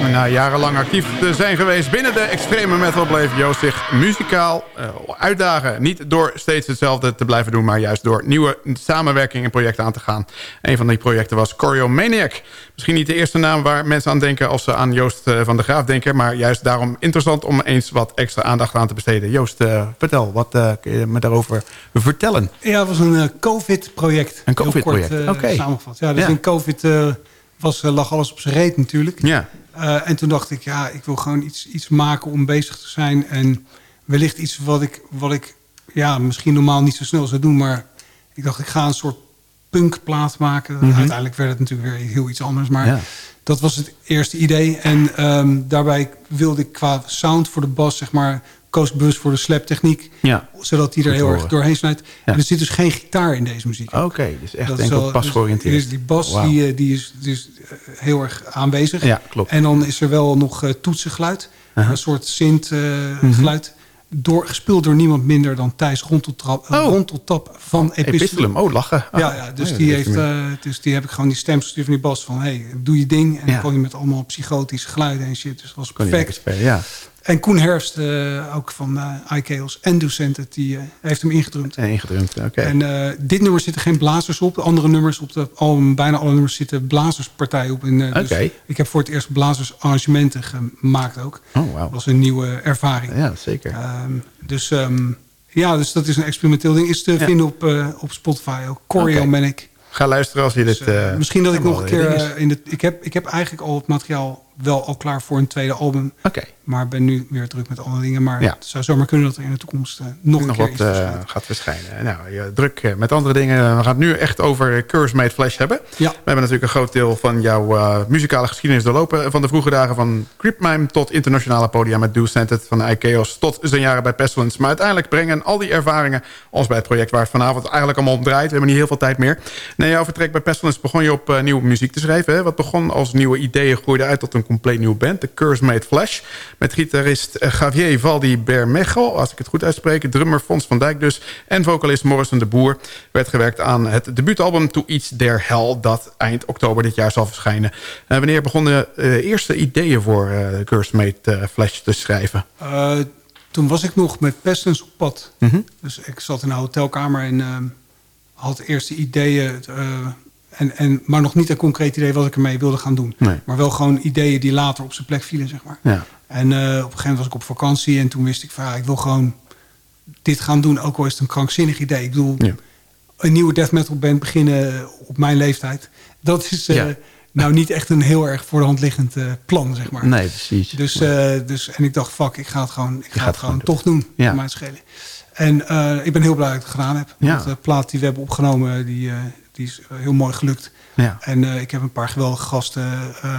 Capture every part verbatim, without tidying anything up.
Na jarenlang actief te zijn geweest binnen de extreme metal... bleef Joost zich muzikaal uh, uitdagen. Niet door steeds hetzelfde te blijven doen... maar juist door nieuwe samenwerking en projecten aan te gaan. Een van die projecten was Choreomaniac. Misschien niet de eerste naam waar mensen aan denken... als ze aan Joost uh, van der Graaf denken... maar juist daarom interessant om eens wat extra aandacht aan te besteden. Joost, uh, vertel, wat uh, kun je me daarover vertellen? Ja, het was een uh, COVID-project. Een COVID-project, uh, oké. Okay. Samengevat. Ja, dus ja. in COVID uh, was, uh, lag alles op zijn reet natuurlijk. Ja. Uh, en toen dacht ik, ja, ik wil gewoon iets, iets maken om bezig te zijn. En wellicht iets wat ik, wat ik ja, misschien normaal niet zo snel zou doen. Maar ik dacht, ik ga een soort punkplaat maken. Mm-hmm. Uiteindelijk werd het natuurlijk weer heel iets anders. Maar ja. dat was het eerste idee. En um, daarbij wilde ik qua sound voor de bas, zeg maar... koos ik bewust voor de slaptechniek. Ja. Zodat die er heel erg doorheen snijdt. Ja. En er zit dus geen gitaar in deze muziek. Oké, okay, dus echt enkel bas georiënteerd. Dus die bas wow. die, die is dus heel erg aanwezig. Ja, klopt. En dan is er wel nog uh, toetsengeluid. Uh-huh. Een soort synth uh, mm-hmm. geluid. Door, gespeeld door niemand minder dan Thijs Ronteltap, oh. Ronteltap van Epistolum. Epistolum. Oh, lachen. Oh. Ja, ja, dus, oh, ja, die heeft, uh, dus die heb ik gewoon die stem gestuurd van die bas. Van, hey, doe je ding. En ja. dan kon je met allemaal psychotische geluiden en shit. Dus dat was perfect. Spelen, ja. En Koen Herfst, uh, ook van uh, iChaos en Ducentet, die uh, heeft hem ingedrumd. En ingedrumd, oké. Okay. En uh, dit nummer zitten geen blazers op. De andere nummers op de album, bijna alle nummers zitten blazerspartijen op. Uh, dus okay. Ik heb voor het eerst blazersarrangementen gemaakt ook. Oh, wow. Dat was een nieuwe ervaring. Ja, zeker. Um, dus, um, ja, dus dat is een experimenteel ding. Is te ja. vinden op, uh, op Spotify ook. Choreomaniac. Okay. Ga luisteren als je dit... Dus, uh, misschien dat ik nog een keer... Uh, in de, ik, heb, ik heb eigenlijk al het materiaal wel al klaar voor een tweede album. Okay. Maar ben nu weer druk met andere dingen. Maar ja. het zou zomaar kunnen dat er in de toekomst uh, nog, nog een keer wat uh, gaat verschijnen. Nou, je druk uh, met andere dingen. We gaan het nu echt over Curse Made Flesh hebben. Ja. We hebben natuurlijk een groot deel van jouw uh, muzikale geschiedenis doorlopen. Van de vroege dagen van Creepmime tot internationale podia met Ducentet, van iChaos tot zijn jaren bij Pestilence. Maar uiteindelijk brengen al die ervaringen ons bij het project waar het vanavond eigenlijk allemaal om draait. We hebben niet heel veel tijd meer. Na jouw vertrek bij Pestilence begon je op uh, nieuwe muziek te schrijven. Hè? Wat begon als nieuwe ideeën groeide uit tot een compleet nieuwe band. The Curse Made Flesh. Met gitarist uh, Javier Valdi Bermejo, als ik het goed uitspreek. Drummer Fons van Dijk dus. En vocalist Morrison de Boer. Werd gewerkt aan het debuutalbum To Each Their Hell. Dat eind oktober dit jaar zal verschijnen. Uh, wanneer begonnen de uh, eerste ideeën voor uh, The Curse Made uh, Flesh te schrijven? Uh, toen was ik nog met Pestilence op pad. Mm-hmm. Dus ik zat in een hotelkamer en uh, had eerste ideeën... Uh, En, en, maar nog niet een concreet idee wat ik ermee wilde gaan doen. Nee. Maar wel gewoon ideeën die later op zijn plek vielen, zeg maar. Ja. En uh, op een gegeven moment was ik op vakantie... en toen wist ik van, ja, ik wil gewoon dit gaan doen. Ook al is het een krankzinnig idee. Ik bedoel, ja. een nieuwe death metal band beginnen op mijn leeftijd... dat is uh, ja. nou niet echt een heel erg voor de hand liggend uh, plan, zeg maar. Nee, precies. Dus, uh, dus, en ik dacht, fuck, ik ga het gewoon, ik ga het gewoon doen. toch doen. Ja. Mij schelen. En uh, ik ben heel blij dat ik het gedaan heb. Ja. Want de plaat die we hebben opgenomen... die uh, Die is heel mooi gelukt. Ja. En uh, ik heb een paar geweldige gasten uh,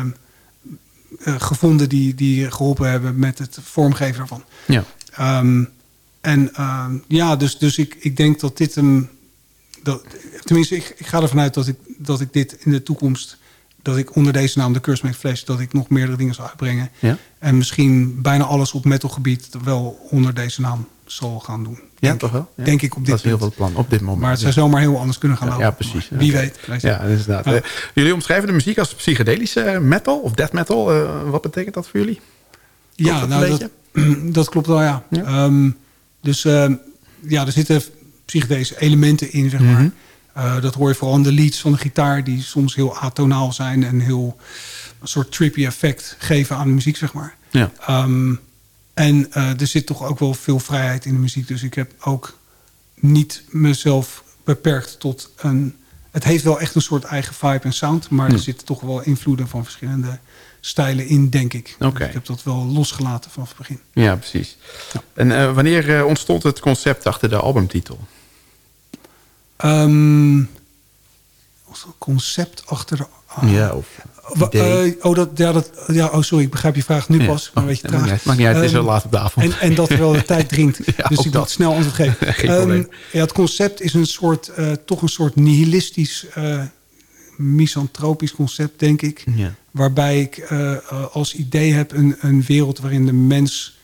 uh, gevonden... Die, die geholpen hebben met het vormgeven ervan. Ja. Um, en uh, ja, dus, dus ik, ik denk dat dit hem... Dat, tenminste, ik, ik ga ervan uit dat ik, dat ik dit in de toekomst... dat ik onder deze naam, The Curse Made Flesh... dat ik nog meerdere dingen zal uitbrengen. Ja. En misschien bijna alles op metalgebied... wel onder deze naam zal gaan doen. Ja, denk, toch wel? Ja. Denk ik op dit Dat is heel veel plan op dit moment. Maar het zou zomaar heel anders kunnen gaan lopen. Ja, precies. Maar wie okay. weet. Ja, inderdaad. Ja. Uh, jullie omschrijven de muziek als psychedelische metal of death metal. Uh, wat betekent dat voor jullie? Klopt ja, dat, nou, dat, dat klopt wel, ja. ja. Um, dus uh, ja, er zitten psychedelische elementen in, zeg maar. Mm-hmm. Uh, dat hoor je vooral in de leads van de gitaar... die soms heel atonaal zijn... en heel een soort trippy effect geven aan de muziek, zeg maar. Ja. Um, en uh, er zit toch ook wel veel vrijheid in de muziek. Dus ik heb ook niet mezelf beperkt tot een... Het heeft wel echt een soort eigen vibe en sound... maar hm. er zitten toch wel invloeden van verschillende stijlen in, denk ik. Okay. Dus ik heb dat wel losgelaten vanaf het begin. Ja, precies. Ja. En uh, wanneer uh, ontstond het concept achter de albumtitel? Um, het concept achter de... Uh, ja, of... Uh, oh, dat, ja, dat, ja, oh, sorry, ik begrijp je vraag nu ja. pas. Maar oh, een beetje traag. traag. Het maakt niet uit, het is wel laat op de avond. En, en dat er wel de tijd dringt. Ja, dus ik moet snel antwoord geven. Geen um, ja, het concept is een soort, uh, toch een soort nihilistisch, uh, misantropisch concept, denk ik. Ja. Waarbij ik uh, als idee heb een, een wereld waarin de mens